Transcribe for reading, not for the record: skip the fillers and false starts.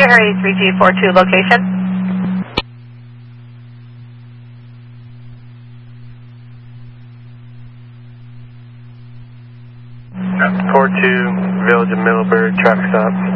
Harry 3G42 location. Port 2, Village of Middleburg, traffic stop.